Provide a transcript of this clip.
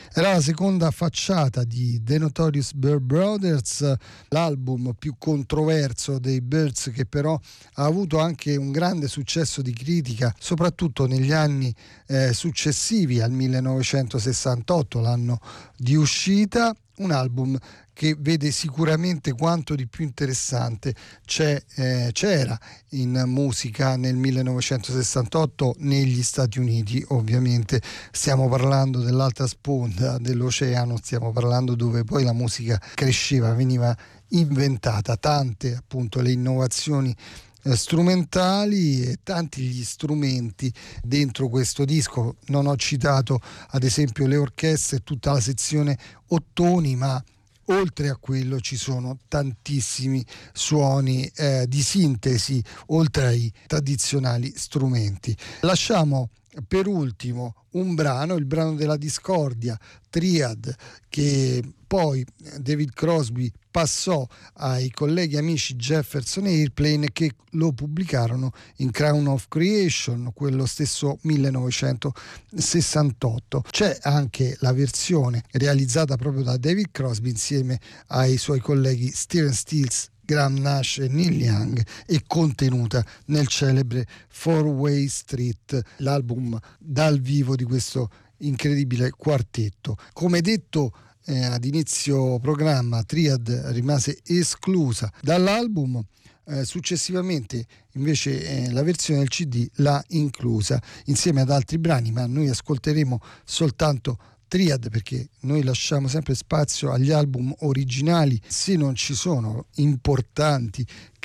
Era la seconda facciata di The Notorious Byrd Brothers, l'album più controverso dei Byrds, che però ha avuto anche un grande successo di critica, soprattutto negli anni successivi al 1968, l'anno di uscita. Un album che vede sicuramente quanto di più interessante c'era in musica nel 1968 negli Stati Uniti. Ovviamente stiamo parlando dell'altra sponda dell'oceano, stiamo parlando dove poi la musica cresceva, veniva inventata, tante appunto le innovazioni strumentali e tanti gli strumenti dentro questo disco. Non ho citato ad esempio le orchestre e tutta la sezione ottoni, ma oltre a quello ci sono tantissimi suoni di sintesi oltre ai tradizionali strumenti. Lasciamo per ultimo un brano, il brano della discordia, Triad, che poi David Crosby passò ai colleghi amici Jefferson Airplane, che lo pubblicarono in Crown of Creation quello stesso 1968. C'è anche la versione realizzata proprio da David Crosby insieme ai suoi colleghi Stephen Stills, Graham Nash e Neil Young, e contenuta nel celebre Four Way Street, l'album dal vivo di questo incredibile quartetto. Come detto ad inizio programma, Triad rimase esclusa dall'album. Successivamente invece la versione del CD l'ha inclusa insieme ad altri brani, ma noi ascolteremo soltanto Triad perché noi lasciamo sempre spazio agli album originali se non ci sono importanti